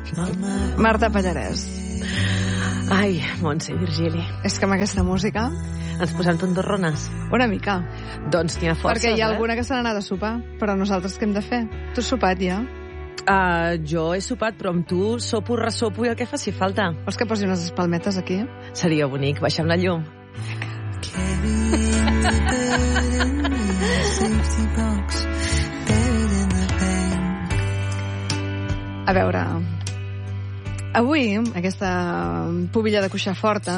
Marta Pallarès. Ai, Montse i Virgili. És que amb aquesta música... Ens posem tondorrones? Una mica. Doncs n'hi ha forces, perquè hi ha alguna que se n'ha anat a sopar, però nosaltres què hem de fer? Tu has sopat ja? Jo he sopat, però amb tu sopo, ressopo i el que faci falta. Vols que posi unes espalmetes aquí? Seria bonic, baixem la llum. A veure... Avui, aquesta pubilla de cuixar forta,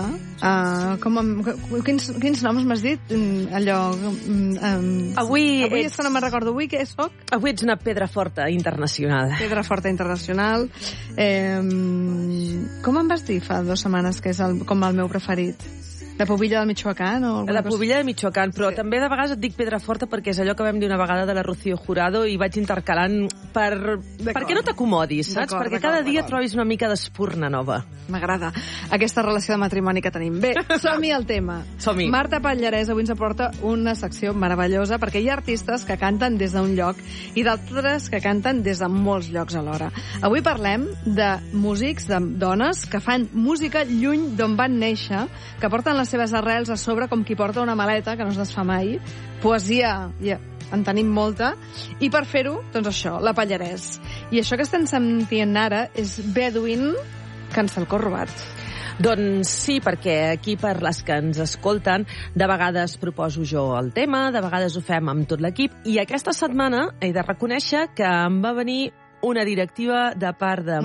quins noms m'has dit? Allò... Avui és que no me'n recordo. Avui què soc? Avui ets una pedra forta internacional. Pedra forta internacional. Com em vas dir fa 2 setmanes que és com el meu preferit? La pubilla del Michoacán? La pubilla del Michoacán, però també de vegades et dic pedra forta perquè és allò que vam dir una vegada de la Rocío Jurado i vaig intercalant perquè no t'acomodis, saps? Perquè cada dia trobis una mica d'espurna nova. M'agrada aquesta relació de matrimoni que tenim. Bé, som-hi al tema. Som-hi. Marta Pallarès avui ens aporta una secció meravellosa perquè hi ha artistes que canten des d'un lloc i d'altres que canten des de molts llocs alhora. Avui parlem de músics, de dones que fan música lluny d'on van néixer, que porten les seves arrels a sobre com qui porta una maleta, que no es desfà mai. Poesia, en tenim molta. I per fer-ho, doncs això, la Pallarès. I això que estem sentint ara és Bedouin, Cancel Corbat. Doncs sí, perquè aquí per les que ens escolten, de vegades proposo jo el tema, de vegades ho fem amb tot l'equip, i aquesta setmana he de reconèixer que em va venir una directiva de part de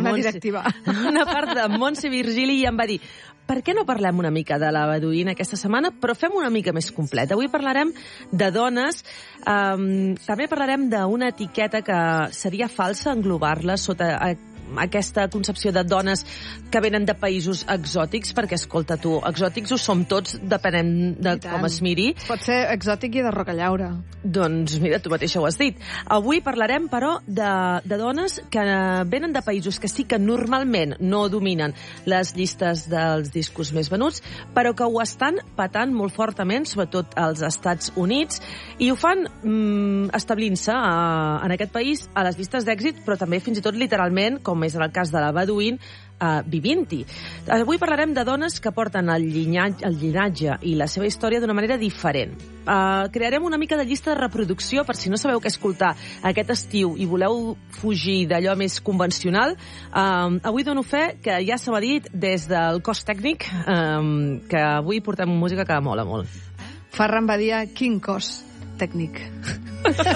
Montse Virgili i em va dir: per què no parlem una mica de la Bedouin aquesta setmana, però fem una mica més completa? Avui parlarem de dones, també parlarem d'una etiqueta que seria falsa englobar-la sota aquesta concepció de dones que venen de països exòtics, perquè, escolta tu, exòtics ho som tots, depenent de com es miri. Pot ser exòtic i de rocallaura. Doncs mira, tu mateixa ho has dit. Avui parlarem, però, de dones que venen de països que sí que normalment no dominen les llistes dels discos més venuts, però que ho estan patant molt fortament, sobretot als Estats Units, i ho fan establint-se en aquest país a les llistes d'èxit, però també fins i tot literalment, com és en el cas de la Bedouin, vivint-hi. Avui parlarem de dones que porten el llinatge i la seva història d'una manera diferent. Crearem una mica de llista de reproducció per si no sabeu què escoltar aquest estiu i voleu fugir d'allò més convencional. Avui dono fe que ja se m'ha dit des del cos tècnic que avui portem música que mola molt. Ferran Badia, quin cos tècnic.